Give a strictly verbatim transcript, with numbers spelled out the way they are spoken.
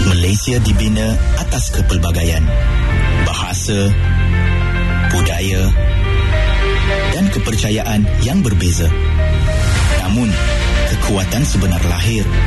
Malaysia dibina atas kepelbagaian bahasa, budaya dan kepercayaan yang berbeza. Namun, kekuatan sebenar lahir